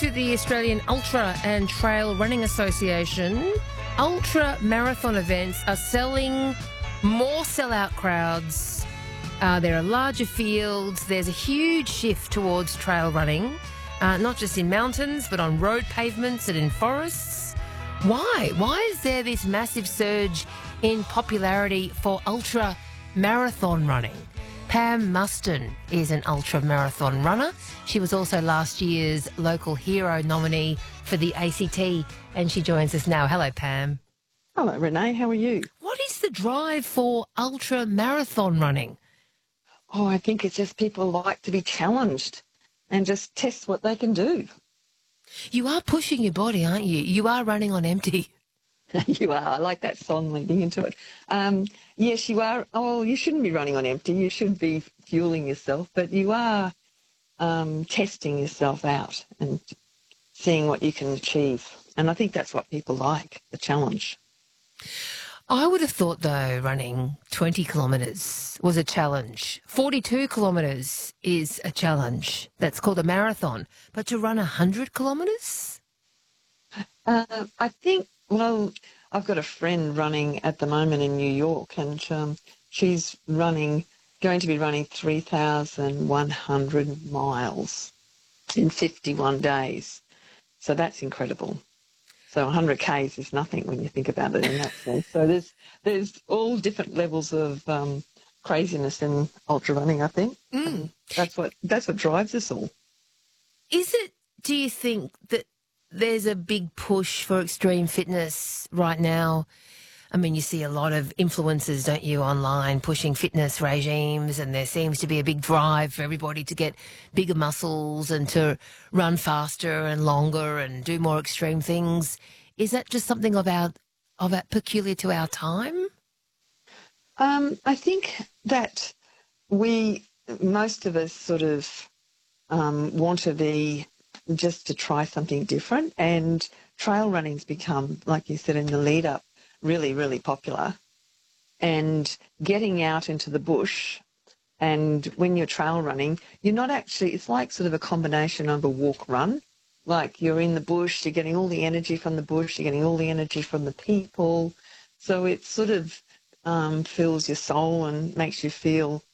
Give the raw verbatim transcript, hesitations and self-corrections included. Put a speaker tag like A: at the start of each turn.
A: to the Australian Ultra and Trail Running Association, ultra marathon events are selling more sellout crowds. Uh, there are larger fields. There's a huge shift towards trail running, uh, not just in mountains, but on road pavements and in forests. Why? Why is there this massive surge in popularity for ultra marathon running? Pam Muston is an ultra marathon runner. She was also last year's Local Hero nominee for the A C T, and she joins us now. Hello, Pam.
B: Hello, Renee. How are you?
A: What is the drive for ultra marathon running?
B: Oh, I think it's just people like to be challenged and just test what they can do.
A: You are pushing your body, aren't you? You are running on empty.
B: You are. I like that song leading into it. Um, yes, you are. Oh, you shouldn't be running on empty. You should be fueling yourself, but you are um, testing yourself out and seeing what you can achieve. And I think that's what people like, the challenge.
A: I would have thought, though, running twenty kilometres was a challenge. forty-two kilometres is a challenge. That's called a marathon. But to run one hundred kilometres?
B: Uh, I think, well, I've got a friend running at the moment in New York, and um, she's running, going to be running three thousand one hundred miles in fifty-one days. So that's incredible. So one hundred kays is nothing when you think about it in that sense. So there's there's all different levels of um, craziness in ultra running, I think.
A: Mm.
B: That's what that's what drives us all.
A: Is it, do you think, that there's a big push for extreme fitness right now? I mean, you see a lot of influencers, don't you, online pushing fitness regimes, and there seems to be a big drive for everybody to get bigger muscles and to run faster and longer and do more extreme things. Is that just something of our, of our peculiar to our time?
B: Um, I think that we, most of us sort of um, want to be just to try something different, and trail running's become, like you said in the lead up, really, really popular. And getting out into the bush, and when you're trail running, you're not actually, it's like sort of a combination of a walk-run. Like you're in the bush, you're getting all the energy from the bush, you're getting all the energy from the people. So it sort of um, fills your soul and makes you feel